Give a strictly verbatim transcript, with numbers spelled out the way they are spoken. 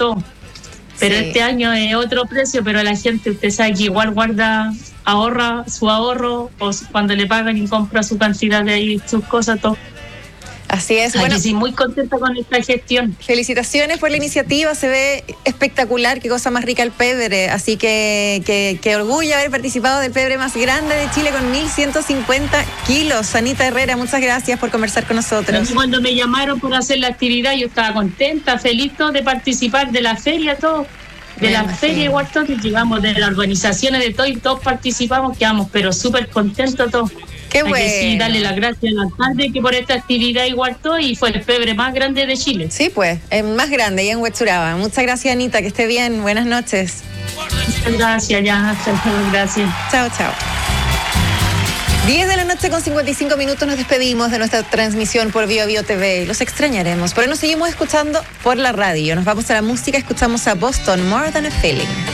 todo. Pero sí. Este año es otro precio, pero la gente, usted sabe que igual guarda, ahorra su ahorro, o cuando le pagan y compra su cantidad de ahí, sus cosas, todo. Así es. Ay, bueno, sí, muy contenta con esta gestión. Felicitaciones por la iniciativa, se ve espectacular, qué cosa más rica el pebre, así que, que, que orgullo haber participado del pebre más grande de Chile con mil ciento cincuenta kilos. Anita Herrera, muchas gracias por conversar con nosotros. Cuando me llamaron por hacer la actividad, yo estaba contenta, feliz todo de participar de la feria, todo. De me la imagino. Feria igual todo, que llegamos de las organizaciones de todo y todos participamos, quedamos pero súper contentos todos. Qué bueno. Sí, darle las gracias al alcalde que por esta actividad igual todo y fue el pebre más grande de Chile. Sí, pues, el más grande y en Huechuraba. Muchas gracias, Anita, que esté bien. Buenas noches. Muchas gracias, ya, gracias. Chao, chao. diez de la noche con cincuenta y cinco minutos nos despedimos de nuestra transmisión por Bio Bio T V. Los extrañaremos, pero nos seguimos escuchando por la radio. Nos vamos a la música, escuchamos a Boston, More Than a Feeling.